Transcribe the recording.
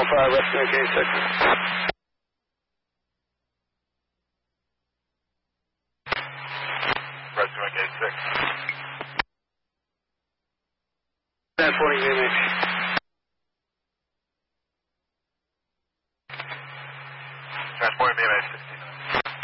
5, rescuing K6. Rescuing K6. 1040 VMH. Transporting BMA 16.